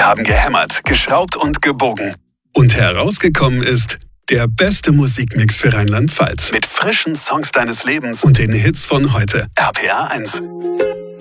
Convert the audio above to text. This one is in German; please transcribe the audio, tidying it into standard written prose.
Wir haben gehämmert, geschraubt und gebogen. Und herausgekommen ist der beste Musikmix für Rheinland-Pfalz. Mit frischen Songs deines Lebens und den Hits von heute. RPR 1.